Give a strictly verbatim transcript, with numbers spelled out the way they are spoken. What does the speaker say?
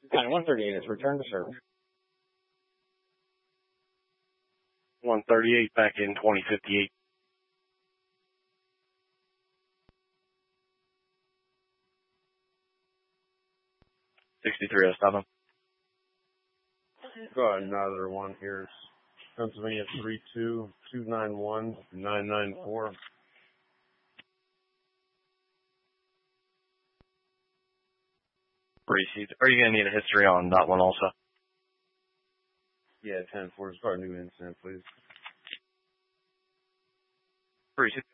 And one thirty-eight is return to service. one thirty-eight back in twenty fifty-eight. sixty-three oh seven. Got another one here. Pennsylvania three two two nine one nine nine four. Received. Are you going to need a history on that one also? Yeah, ten four. Start a new incident, please. Received.